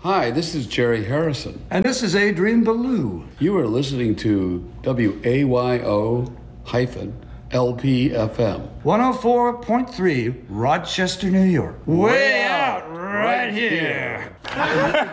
Hi, this is Jerry Harrison. And this is Adrian Ballou. You are listening to WAYO-LPFM. 104.3, Rochester, New York. Way out right here.